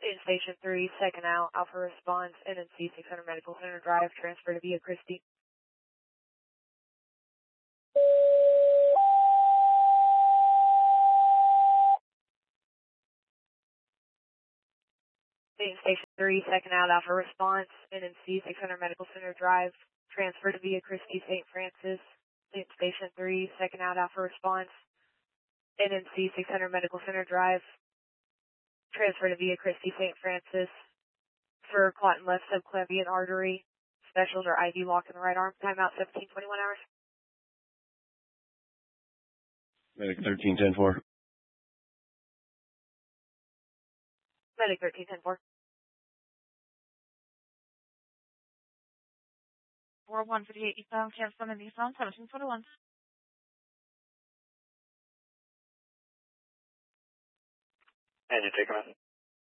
Station 3, second out, Alpha response, NNC 600 Medical Center Drive, transfer to Via Christi. Station 3, second out, Alpha response, NNC 600 Medical Center Drive, transfer to Via Christi, St. Francis. Station 3, second out, Alpha response, NNC 600 Medical Center Drive, transfer to Via Christi, St. Francis for clot in left subclavian artery. Specials are IV lock in the right arm. Timeout 17:21 hours. Medic 13-10-4. Medic 13-10-4. 4158 eastbound, cancel and eastbound, 1721. And you take them in.